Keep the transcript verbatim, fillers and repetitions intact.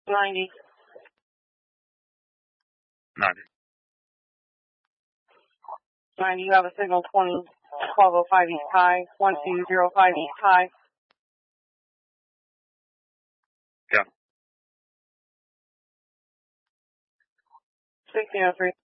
ninety. ninety. ninety, you have a signal twenty, twelve oh five east high, one two zero five east high. Yeah. sixteen oh three.